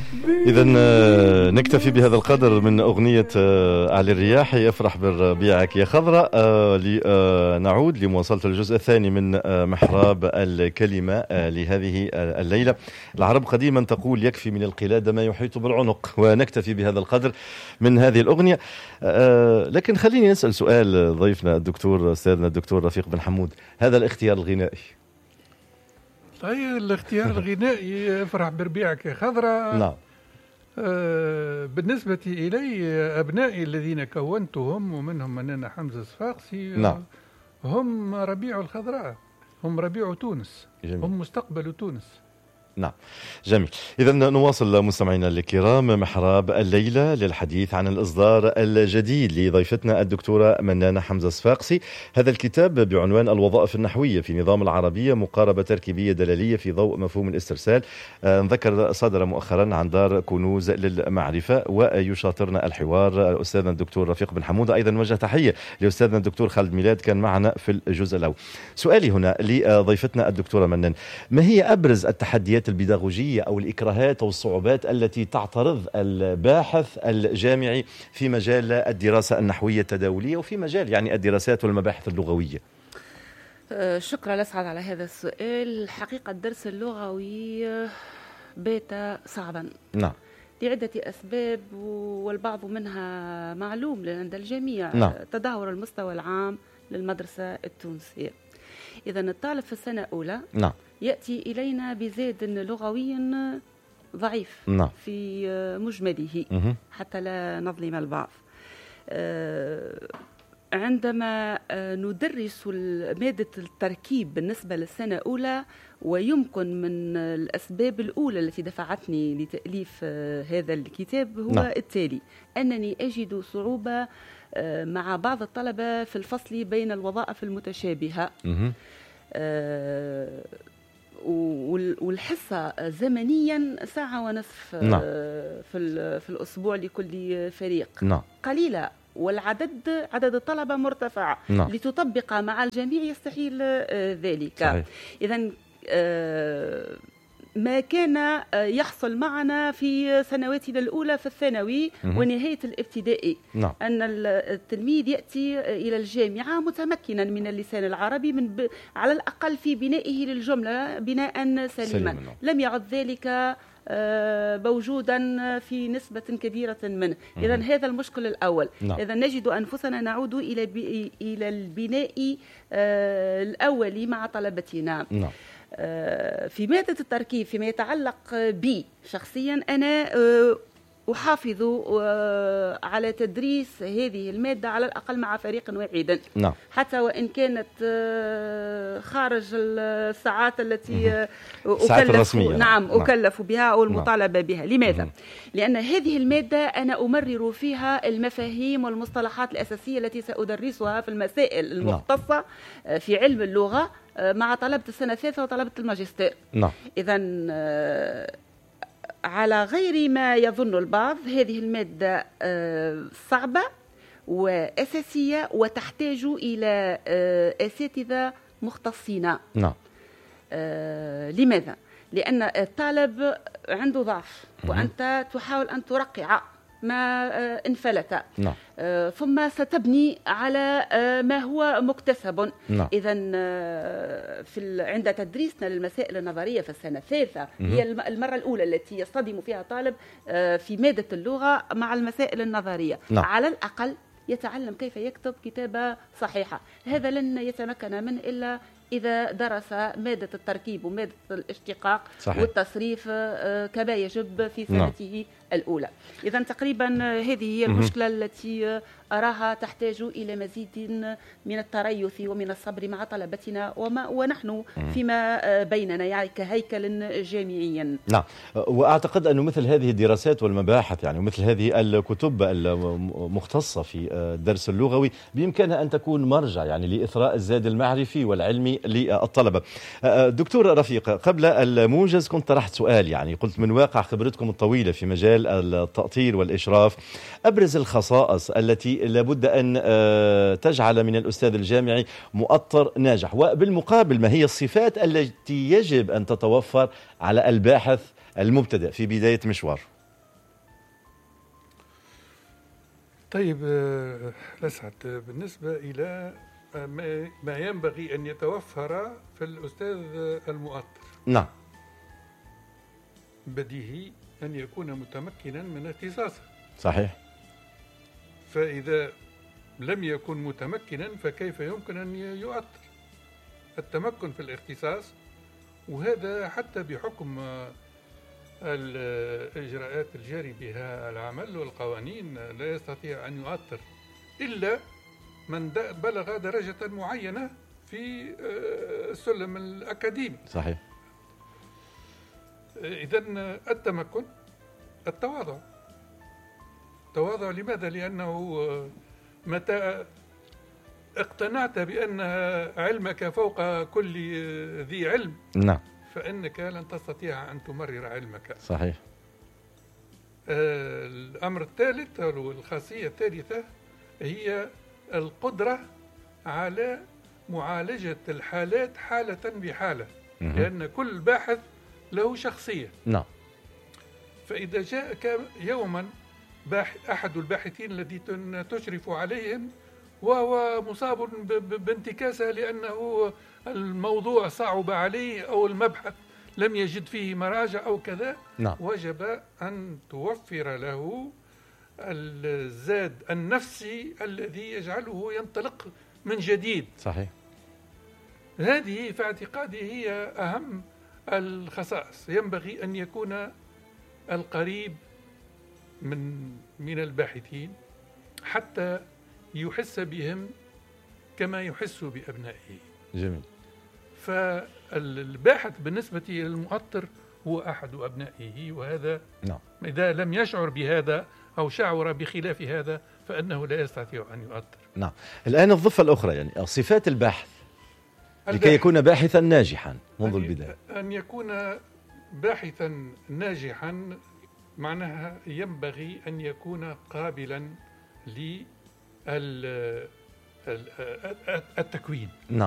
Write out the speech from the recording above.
إذا نكتفي بهذا القدر من أغنية على الرياح يفرح بربيعك يا خضراء. لنعود لمواصلة الجزء الثاني من محراب الكلمة لهذه الليلة. العرب قديما تقول يكفي من القلادة ما يحيط بالعنق، ونكتفي بهذا القدر من هذه الأغنية. لكن خليني نسأل سؤال ضيفنا الدكتور أستاذنا الدكتور رفيق بن حمود، هذا الاختيار الغنائي. طيب الاختيار الغنائي يفرح بربيعك يا خضراء. نعم. بالنسبة إلي أبنائي الذين كونتهم ومنهم مننا حمزة صفاقسي، نعم، هم ربيع الخضراء، هم ربيع تونس. جميل. هم مستقبل تونس. نعم، جميل. إذا نواصل مستمعينا الكرام محراب الليلة للحديث عن الإصدار الجديد لضيفتنا الدكتورة منانة حمزة صفاقسي. هذا الكتاب بعنوان الوظائف النحوية في نظام العربية، مقاربة تركيبية دلالية في ضوء مفهوم الاسترسال. نذكر صدر مؤخرا عن دار كنوز للمعرفة. ويشاطرنا الحوار أستاذنا الدكتور رفيق بن حمود. أيضا وجه تحية لأستاذنا الدكتور خالد ميلاد كان معنا في الجزء الأول. سؤالي هنا لضيفتنا الدكتورة منان، ما هي أبرز التحديات البيداغوجية أو الإكراهات أو الصعوبات التي تعترض الباحث الجامعي في مجال الدراسة النحوية التداولية وفي مجال يعني الدراسات والمباحث اللغوية؟ شكرا لأسعد على هذا السؤال. الحقيقة الدرس اللغوي بات صعبا، نعم، لعدة أسباب والبعض منها معلوم لدى الجميع. نعم. تدهور المستوى العام للمدرسة التونسية. إذن الطالب في السنة الأولى، نعم، يأتي إلينا بزاد لغوي ضعيف، نعم، في مجمله، حتى لا نظلم البعض. عندما ندرس مادة التركيب بالنسبة للسنة الأولى، ويمكن من الأسباب الأولى التي دفعتني لتأليف هذا الكتاب هو، نعم، التالي: أنني أجد صعوبة مع بعض الطلبة في الفصل بين الوظائف المتشابهة، والحصة زمنيا ساعة ونصف، نعم، في الأسبوع لكل فريق، نعم، قليلة، والعدد عدد الطلبة مرتفع، نعم، لتطبق مع الجميع يستحيل ذلك. إذن ما كان يحصل معنا في سنواتنا الأولى في الثانوي ونهاية الابتدائي، نعم، أن التلميذ يأتي إلى الجامعة متمكنا من اللسان العربي على الأقل في بنائه للجملة بناء سليما. لم يعد ذلك موجودا في نسبة كبيرة منه. إذن هذا المشكل الأول. نعم. إذن نجد أنفسنا نعود إلى البناء الأولي مع طلبتنا. نعم. في مادة التركيب فيما يتعلق بي شخصيا، أنا أحافظ على تدريس هذه المادة على الأقل مع فريق واحد، نعم، حتى وإن كانت خارج الساعات التي أكلف، نعم، أكلف بها أو المطالبة بها. لماذا؟ لأن هذه المادة أنا أمرر فيها المفاهيم والمصطلحات الأساسية التي سأدرسها في المسائل المختصة في علم اللغة مع طلبة السنة الثالثة وطلبة الماجستير. نعم. إذن على غير ما يظن البعض، هذه المادة صعبة وأساسية وتحتاج إلى أساتذة مختصين. نعم. لماذا؟ لأن الطالب عنده ضعف وأنت تحاول أن ترقع ما انفلت. نعم. ثم ستبني على ما هو مكتسب. نعم. إذن عند تدريسنا للمسائل النظرية في السنة الثالثة هي المرة الأولى التي يصطدم فيها طالب في مادة اللغة مع المسائل النظرية. نعم. على الأقل يتعلم كيف يكتب كتابة صحيحة. هذا لن يتمكن منه إلا إذا درس مادة التركيب ومادة الاشتقاق، صحيح، والتصريف كما يجب في سنته الأولى. إذن تقريبا هذه هي المشكلة التي أراها تحتاج إلى مزيد من التريث ومن الصبر مع طلبتنا ونحن فيما بيننا، يعني كهيكل جامعي. نعم. وأعتقد أن مثل هذه الدراسات والمباحث، يعني مثل هذه الكتب المختصة في الدرس اللغوي، بإمكانها أن تكون مرجع يعني لإثراء الزاد المعرفي والعلمي للطلبة. دكتور رفيق، قبل الموجز كنت طرحت سؤال، يعني قلت من واقع خبرتكم الطويلة في مجال التأطير والإشراف، أبرز الخصائص التي لابد أن تجعل من الأستاذ الجامعي مؤطر ناجح، وبالمقابل ما هي الصفات التي يجب أن تتوفر على الباحث المبتدئ في بداية مشوار؟ طيب أسعد، بالنسبة إلى ما ينبغي أن يتوفر في الأستاذ المؤطر. نعم. بديهي أن يكون متمكنا من اختصاصه. صحيح. فإذا لم يكن متمكنا فكيف يمكن أن يؤطر؟ التمكن في الاختصاص، وهذا حتى بحكم الإجراءات الجاري بها العمل والقوانين لا يستطيع أن يؤطر إلا من بلغ درجة معينة في السلم الأكاديمي. صحيح. إذن التمكن، التواضع. التواضع لماذا؟ لأنه متى اقتنعت بأن علمك فوق كل ذي علم، نعم، فإنك لن تستطيع أن تمرر علمك. صحيح. الأمر الثالث أو الخاصية الثالثة هي القدرة على معالجة الحالات حالة بحالة، لأن كل باحث له شخصية. نعم. فإذا جاءك يوما أحد الباحثين الذي تشرف عليهم وهو مصاب بانتكاسة لأنه الموضوع صعب عليه أو المبحث لم يجد فيه مراجع أو كذا، نعم، وجب أن توفر له الزاد النفسي الذي يجعله ينطلق من جديد. صحيح. هذه في اعتقادي هي أهم الخصائص. ينبغي أن يكون القريب من الباحثين حتى يحس بهم كما يحس بأبنائه. جميل. فالباحث بالنسبة للمؤطر هو أحد أبنائه، وهذا نعم، إذا لم يشعر بهذا أو شعر بخلاف هذا فإنه لا يستطيع أن يؤطر. نعم. الآن الضفة الأخرى، يعني صفات الباحث لكي يكون باحثا ناجحا منذ البداية. أن يكون باحثا ناجحا معناها ينبغي أن يكون قابلا للتكوين. نعم.